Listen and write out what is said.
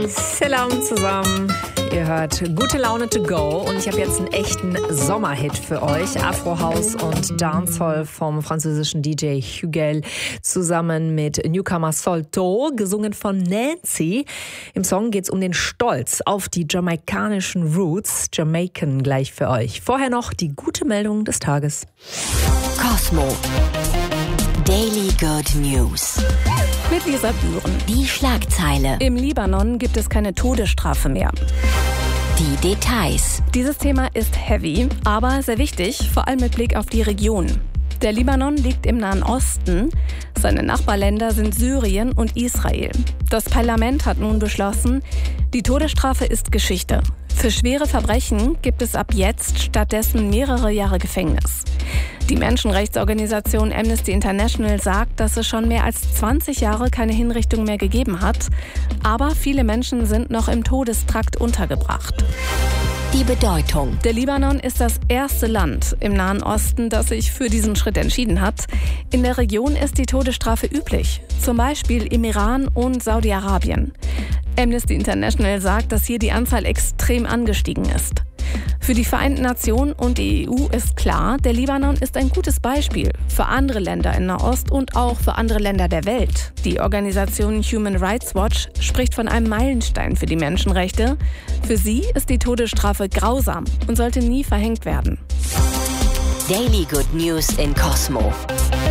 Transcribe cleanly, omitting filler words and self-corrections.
Salam zusammen. Ihr hört Gute Laune to go und ich habe jetzt einen echten Sommerhit für euch. Afro House und Dancehall vom französischen DJ Hugel zusammen mit Newcomer Solto, gesungen von Nancy. Im Song geht es um den Stolz auf die jamaikanischen Roots. Jamaican gleich für euch. Vorher noch die gute Meldung des Tages. Cosmo. Daily Good News. Mit Lisa Bühren. Die Schlagzeile. Im Libanon gibt es keine Todesstrafe mehr. Die Details. Dieses Thema ist heavy, aber sehr wichtig, vor allem mit Blick auf die Region. Der Libanon liegt im Nahen Osten. Seine Nachbarländer sind Syrien und Israel. Das Parlament hat nun beschlossen, die Todesstrafe ist Geschichte. Für schwere Verbrechen gibt es ab jetzt stattdessen mehrere Jahre Gefängnis. Die Menschenrechtsorganisation Amnesty International sagt, dass es schon mehr als 20 Jahre keine Hinrichtung mehr gegeben hat. Aber viele Menschen sind noch im Todestrakt untergebracht. Die Bedeutung. Der Libanon ist das erste Land im Nahen Osten, das sich für diesen Schritt entschieden hat. In der Region ist die Todesstrafe üblich, zum Beispiel im Iran und Saudi-Arabien. Amnesty International sagt, dass hier die Anzahl extrem angestiegen ist. Für die Vereinten Nationen und die EU ist klar, der Libanon ist ein gutes Beispiel für andere Länder in Nahost und auch für andere Länder der Welt. Die Organisation Human Rights Watch spricht von einem Meilenstein für die Menschenrechte. Für sie ist die Todesstrafe grausam und sollte nie verhängt werden. Daily Good News in Cosmo.